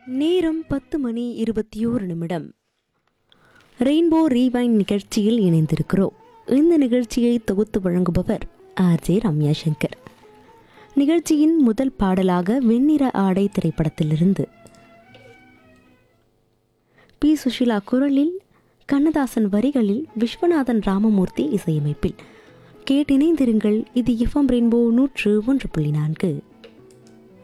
நேரம் 10:21. Rainbow rewind நிகழ்ச்சியில் இணைந்திருக்கிறோம். இந்த நிகழ்ச்சியை தொகுத்து வழங்குபவர் ஆர்ஜே ரம்யா சங்கர். நிகழ்ச்சியின் முதல் பாடலாக வெண்ணிற ஆடை திரைப்படத்திலிருந்து பி. சுஷிலா குரலில், கண்ணதாசன் வரிகளில், விஸ்வநாதன் ராமமூர்த்தி இசையமைப்பில் கேட்டிணைந்திருங்கள். இது எஃப்எம் ரெயின்போ 101.4.